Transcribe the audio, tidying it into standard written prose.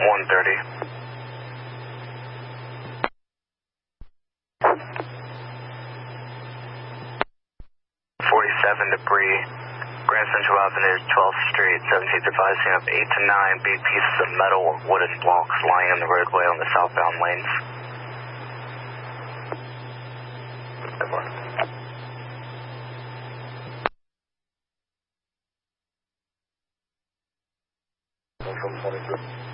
130. 47 debris. Grand Central Avenue, 12th Street, 17th advising of 8 to 9 big pieces of metal or wooden blocks lying on the roadway on the southbound lanes. From 23.